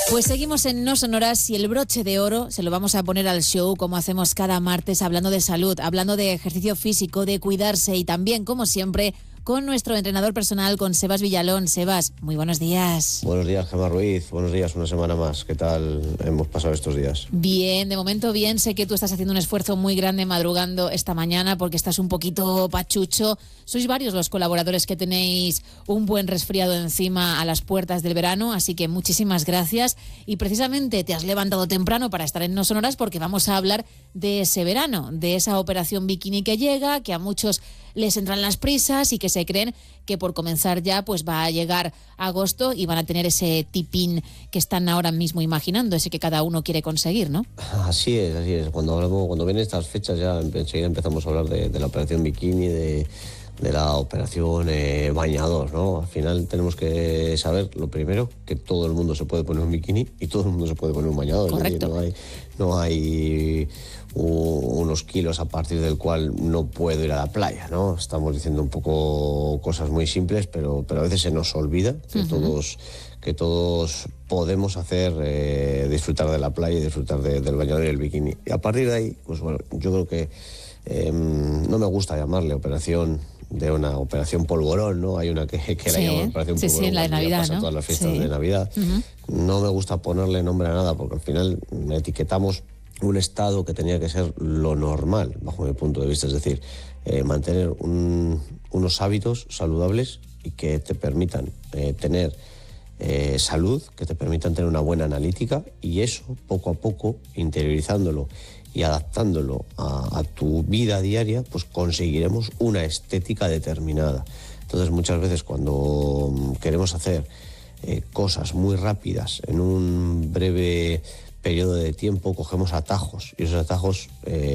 Pues seguimos en No Sonoras y el broche de oro se lo vamos a poner al show como hacemos cada martes, hablando de salud, hablando de ejercicio físico, de cuidarse y también, como siempre, con nuestro entrenador personal, con Sebas Villalón. Sebas, muy buenos días. Buenos días, Gemma Ruiz. Buenos días, una semana más. ¿Qué tal hemos pasado estos días? Bien, de momento bien. Sé que tú estás haciendo un esfuerzo muy grande madrugando esta mañana porque estás un poquito pachucho. Sois varios los colaboradores que tenéis un buen resfriado encima a las puertas del verano, así que muchísimas gracias. Y precisamente te has levantado temprano para estar en No Sonoras porque vamos a hablar de ese verano, de esa operación bikini que llega, que a muchos les entran las prisas y que se creen que por comenzar ya pues va a llegar agosto y van a tener ese tipín que están ahora mismo imaginando, ese que cada uno quiere conseguir, ¿no? Así es, así es. Cuando vienen estas fechas ya enseguida empezamos a hablar de la operación bikini, de la operación bañador, ¿no? Al final tenemos que saber, lo primero, que todo el mundo se puede poner un bikini y todo el mundo se puede poner un bañador. Correcto. Es decir, no hay unos kilos a partir del cual no puedo ir a la playa, ¿no? Estamos diciendo un poco cosas muy simples, pero a veces se nos olvida que todos podemos hacer disfrutar de la playa y disfrutar del bañador y el bikini. Y a partir de ahí, pues bueno, yo creo que no me gusta llamarle operación polvorón, ¿no? Hay una que la llaman operación polvorón. Sí, la de Navidad, pasa, ¿no? Todas las fiestas de Navidad. No me gusta ponerle nombre a nada porque al final etiquetamos un estado que tenía que ser lo normal, bajo mi punto de vista. Es decir, mantener unos hábitos saludables y que te permitan tener salud, que te permitan tener una buena analítica, y eso, poco a poco, interiorizándolo y adaptándolo a tu vida diaria, pues conseguiremos una estética determinada. Entonces, muchas veces cuando queremos hacer cosas muy rápidas en un breve periodo de tiempo, cogemos atajos, y esos atajos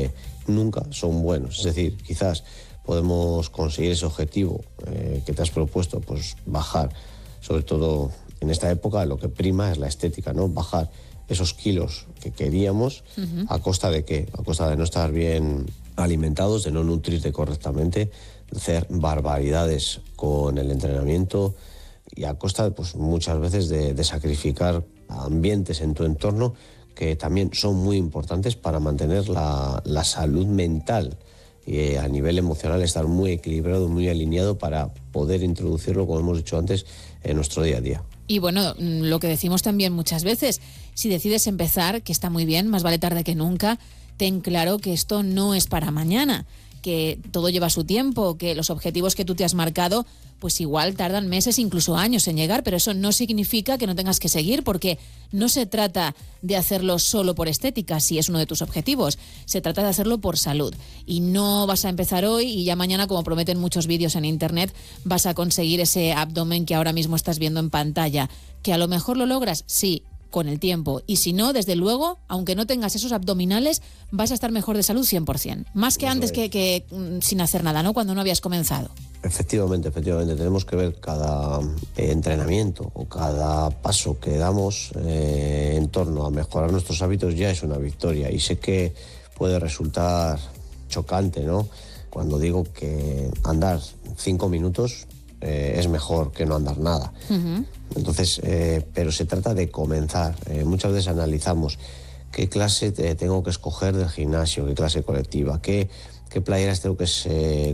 nunca son buenos. Es decir, quizás podemos conseguir ese objetivo que te has propuesto, pues bajar, sobre todo en esta época lo que prima es la estética, ¿no? Bajar esos kilos que queríamos, ¿a costa de qué? A costa de no estar bien alimentados, de no nutrirte correctamente, de hacer barbaridades con el entrenamiento y a costa, pues muchas veces, de sacrificar ambientes en tu entorno que también son muy importantes para mantener la salud mental y a nivel emocional estar muy equilibrado, muy alineado para poder introducirlo, como hemos dicho antes, en nuestro día a día. Y bueno, lo que decimos también muchas veces, si decides empezar, que está muy bien, más vale tarde que nunca, ten claro que esto no es para mañana, que todo lleva su tiempo, que los objetivos que tú te has marcado pues igual tardan meses, incluso años en llegar, pero eso no significa que no tengas que seguir, porque no se trata de hacerlo solo por estética, si es uno de tus objetivos, se trata de hacerlo por salud. Y no vas a empezar hoy y ya mañana, como prometen muchos vídeos en internet, vas a conseguir ese abdomen que ahora mismo estás viendo en pantalla. ¿Que a lo mejor lo logras? Sí, con el tiempo. Y si no, desde luego, aunque no tengas esos abdominales, vas a estar mejor de salud 100%. Más que antes que sin hacer nada, ¿no? Cuando no habías comenzado. Efectivamente. Tenemos que ver cada entrenamiento o cada paso que damos en torno a mejorar nuestros hábitos ya es una victoria. Y sé que puede resultar chocante, ¿no? Cuando digo que andar 5 minutos es mejor que no andar nada. Entonces, pero se trata de comenzar. Muchas veces analizamos qué clase tengo que escoger del gimnasio, qué clase colectiva, qué playeras tengo que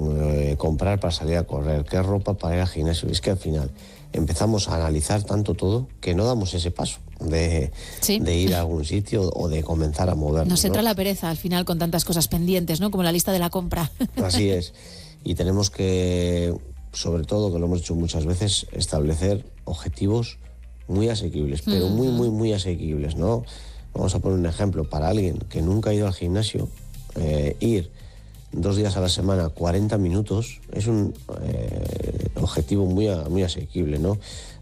comprar para salir a correr, qué ropa para ir al gimnasio. Y es que al final empezamos a analizar tanto todo que no damos ese paso de ir a algún sitio o de comenzar a movernos. Nos entra la pereza al final con tantas cosas pendientes, ¿no? Como la lista de la compra. Así es. Y tenemos que, sobre todo, que lo hemos dicho muchas veces, establecer objetivos muy asequibles, pero muy asequibles, ¿no? Vamos a poner un ejemplo. Para alguien que nunca ha ido al gimnasio, ir 2 días a la semana, 40 minutos, es un objetivo muy asequible, ¿no?